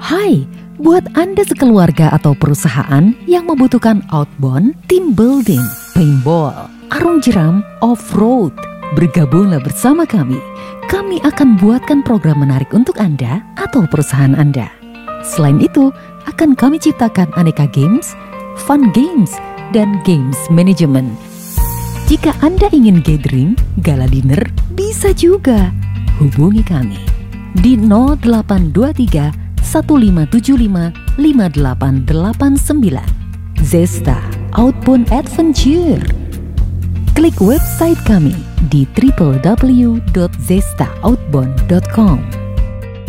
Hai, buat Anda sekeluarga atau perusahaan yang membutuhkan outbound, team building, paintball, arung jeram, off-road, bergabunglah bersama kami. Kami akan buatkan program menarik untuk Anda atau perusahaan Anda. Selain itu, akan kami ciptakan aneka games, fun games, dan games management. Jika Anda ingin gathering, gala dinner, bisa juga. Hubungi kami di 0823 1575 5889. Zesta Outbound Adventure. Klik website kami di www.zestaoutbound.com.